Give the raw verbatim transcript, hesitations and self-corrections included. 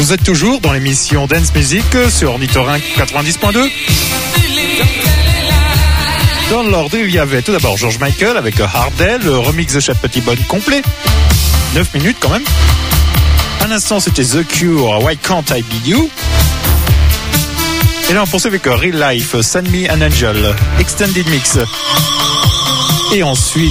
Vous êtes toujours dans l'émission Dance Music sur Ornithorynque quatre-vingt-dix point deux. Dans l'ordre, il y avait tout d'abord George Michael avec Hardel, le remix de Chef Petit Bonne complet. neuf minutes quand même. Un instant, c'était The Cure, Why Can't I Be You. Et là, on poursuit avec Real Life, Send Me an Angel, Extended Mix. Et ensuite,